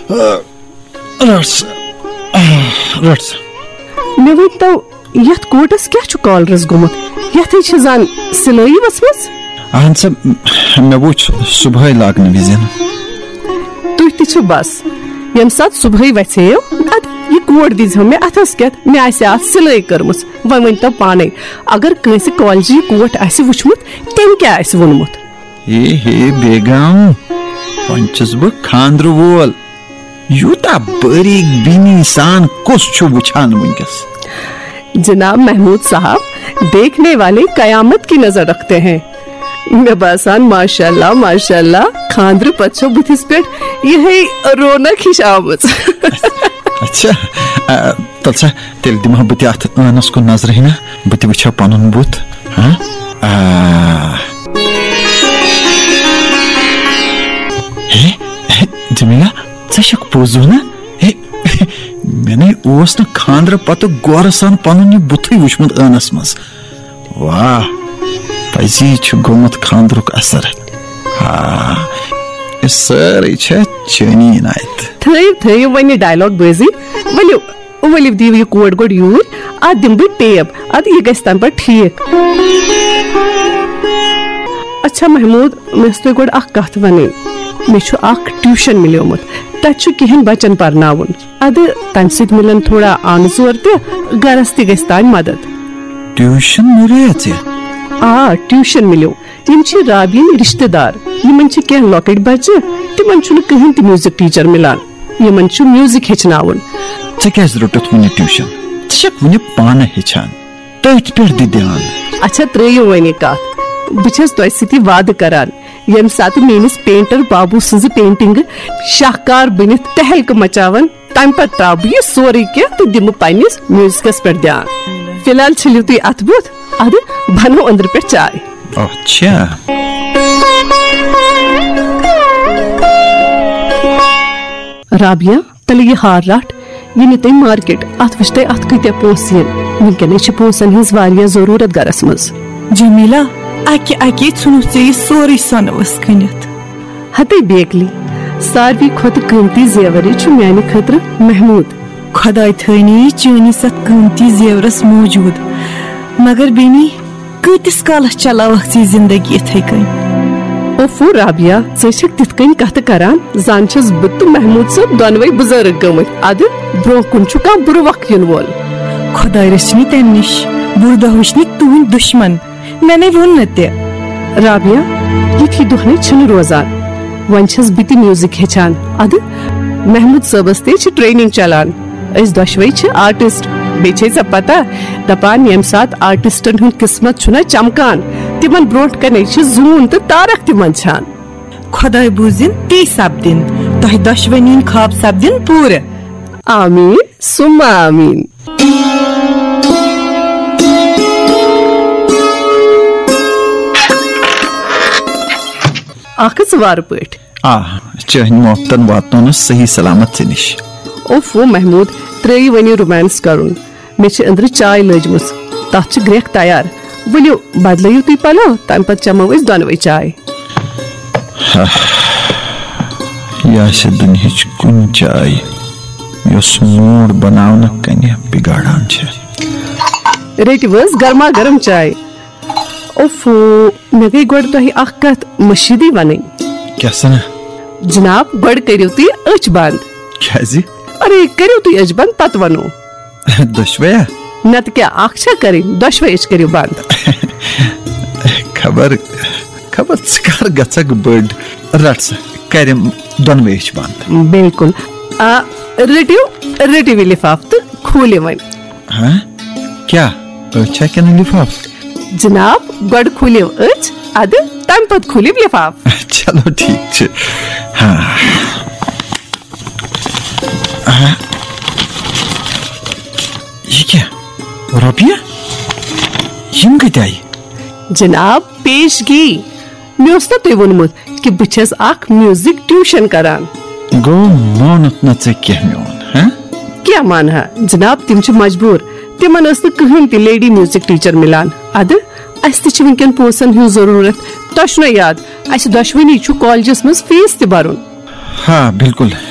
مے ورتو یتھ کوٹس کیا چھ کالرس گومت یتھ چھ زن سلائی وسمس اہن سا مے وچھ صبح لاگن وزن تھی تہ بس یم سات صبح ویو اد یہ کوٹ دیزو مے اتھس کت مے آسہ ات سلائی کرمس ون ونتو پانے اگر کنس کالجی کوٹ آسہ وچھمت تم کیا آسہ وونمت ہے بیگم ون چھس بہ خاندر وول یوتا باریک بینی انسان کس چھ وچھان ونکس جناب محمود صاحب دیکھنے والے قیامت کی نظر رکھتے ہیں مے باسان ماشاء اللہ خاندر پتہ بتس پہ یہ رونق ہش آمت اچھا تل سا تیل دمہ بہ ات ٲنس کن نظر ہنا بہ تہ وچھا پنن بت جمیلا ژے چھکھ پوز ونان مے اوس نہ خاندر پتہ غور سان پنن یہ بتھے وچھمت ٲنس مز واہ پزی چھ گومت خاندرک اثر یہ ساری چھ چینی عنایت تھیو ون ڈائلاگ بازی ولو دیو یہ کوٹ گوڑ یور ات دم بہ ٹیپ اد یہ گژھِ تم پہ ٹھیک اچھا محمود مے تہ گوڑ اخ کت ونی مے چھ اخ ٹیوشن ملیومت تت چھ کہن بچن پرناون اد تم سۭتۍ ملن تھوڑا آن زور تہ گرس تہ گژھِ تانۍ مدد ٹیوشن ملے ٹیوشن ملیو یم چھ رابین رشتہ دار یمن چھ کینٛہہ لۄکٕٹۍ بچہ تمن چھُنہٕ کٕہٕنۍ تہِ میوزک ٹیچر ملان یمن چھ میوزک ہیٚچھناوُن ژےٚ کیازِ روٚٹُتھ وُنہِ ٹیوشن ژٕ چھکھ وُنہِ پانہٕ ہیٚچھان تٔتھۍ پٮ۪ٹھ دِ دھیان اچھا ترٲیِو وۄنۍ کتھ بہٕ چھس تۄہہِ سۭتۍ وعدٕ کران یم سات میٲنس پینٹر بابو سٕنٛزٕ پینٹنگ شاہکار بنتھ تہلکہ مچاون تمہ پتہٕ تراو بہٕ یہ سورُے کینٛہہ تہٕ دمہٕ پننس میوزکس پٮ۪ٹھ دھیان فی الحال چھٔلِو تُہۍ اتھ بُتھ ادٕ بنو أنٛدرٕ پٮ۪ٹھ چاے اچھا رابعہ تیٚلہِ یہِ ہار رٹ یہِ نہِ تُہۍ مارکیٹ اتھ وٕچھ تُہۍ اتھ کۭتیاہ پونٛسہٕ ین ونکیٚنس چھِ پونٛسن ہٕنٛز واریاہ ضروٗرت گرس منٛز جمیلا اکی ژھُنُتھ ژےٚ یہِ سورُے سۄنہٕ ؤس کٕنِتھ ہتے بیکلی ساروی کھۄتہٕ قۭمتی زیورٕے چھُ میانہِ خٲطرٕ محمود خۄداے تھٲینی چٲنِس اتھ قۭمتی زیورس موٗجوٗد مگر بیٚنی کۭتِس کالس چلاوکھ ژٕ زندگی یِتھے کٔنۍ اوفو رابعہ ژٕ چھکھ تِتھ کٔنۍ کتھٕ کران زن چھس بہٕ تہٕ محمود صٲب دۄنوے بُزرگ گٔمٕتۍ ادٕ برونٛہہ کُن چھُ کانٛہہ بُرٕ وقت یِنہٕ وول خۄداے رٔچھنی تمہِ نِش بُرٕ دۄہ وٕچھنی تُہٕنٛدۍ دُشمن مےٚ نے ووٚن نہٕ تہِ رابعہ یِتھی دۄہ نَے چھِنہٕ روزان وۄنۍ چھس بہٕ تہِ میوٗزک ہیٚچھان ادٕ محمود صٲبس تہِ چھِ ٹریننگ چلان أسۍ دۄشوے چھِ آرٹسٹ بیٚیہِ چھے ژےٚ پتہ دپان ییٚمہِ ساتہٕ آرٹسٹن ہُنٛد قسمت چھُنہ چمکان تمن برونٛٹھ کنے چھِ زوٗن تہٕ تارک تہِ منٛدچھان خۄداے بوٗزِن تی سپدِن تۄہہِ دۄشوٕنی ہٕنٛدۍ خواب سپدِن پوٗرٕ آمیٖن سُمہ آمیٖن اکھ ژٕ وارٕ پٲٹھۍ چٲنۍ محبتن واتنونس صحیح سلامت ژےٚ نِش اوفو محمود ترٲیِو وۄنۍ رومانس کرُن مےٚ چھِ أنٛدرٕ چاے لٔجمٕژ تتھ چھِ گرٛٮ۪کھ تیار ؤلِو بدلٲیِو تُہۍ پلو تمہِ پتہٕ چمو أسۍ دۄنوے چاے یہِ آسہِ دُنہِچ کُنہِ جاے یۄس موٗڈ بناونہٕ کنہِ بِگاڑان چھِ رٔٹِو حظ گرما گرم چاے اوفو مےٚ گٔے گۄڈٕ تۄہہِ اکھ کتھ مٔشیٖدٕے ونٕنۍ کیٛاہ سنا جناب گۄڈٕ کٔرِو تُہۍ أچھ بنٛد کیٛازِ ارے کٔرِو تُہۍ أچھ بنٛد پتہٕ ونو دۄشوے نتہٕ کیٛاہ اکھ چھا کٔرٕنۍ دۄشوے أچھ کٔرِو بنٛد خبر ژٕ کر گژھکھ بٔڑ رٹ سا کریم دۄنوے أچھ بنٛد بالکل رٔٹِو یہِ لِفاف تہٕ کھوٗلِو وۄنۍ کیٛاہ أچھ چھا کِنہٕ لِفاف جناب گۄڈٕ کھوٗلِو أچھ ادٕ تمہِ پتہٕ کھوٗلِو لِفاف چلو ٹھیٖک چھُ یہ کیا رۄپیہِ یِم کتہِ آیہِ جناب پیشگی مےٚ اوس نا تۄہہِ ووٚنمُت کہِ بہٕ چھس اکھ میوٗزک ٹیوٗشن کران گوٚو مونُتھ نہٕ ژےٚ کینٛہہ میون کیٛاہ مانہا جناب تِم چھِ مجبوٗر تِمن ٲس نہٕ کٕہٕنۍ تہِ لیڈی میوٗزک ٹیٖچر مِلان ادٕ اسہِ تہِ چھِ وُنکٮ۪ن پونٛسن ہٕنٛز ضروٗرت تۄہہِ چھُنا یاد اسہِ دۄشوٕنی چھُ کالجس منٛز فیٖس تہِ برُن بالکل